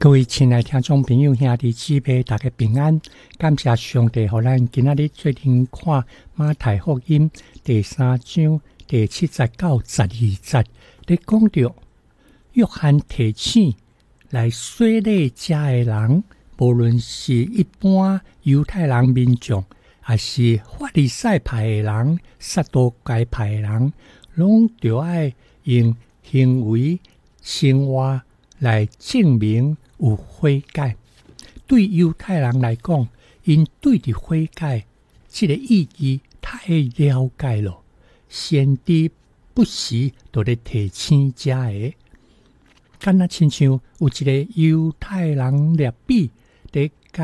各位亲爱听众朋友兄弟姊妹，大家平安，感谢上帝让咱今仔日做听看马太福音第3章第7节到12节，咧讲到约翰提醒来洗礼者的人，无论是一般犹太人民众，还是法利赛派的人、撒都该派的人，拢着爱用行为生活来证明有悔改。对犹太人来讲，因对着悔改这个意义太了解了，先知不时就咧提醒者的，敢若亲像有一个犹太人列比咧